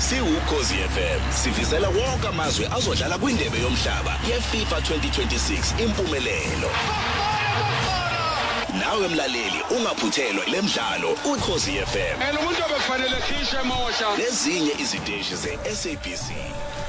Siwukhozi FM. Sifisela wonke amazwe azodlala kwindebe yomhlaba yeFIFA 2026 impumelelo. Nawe mlaleli ungaphuthelwa lemidlalo uKhozi FM. Umuntu obekufanele khishwe emosha. Nezinye iziteshi zeSABC.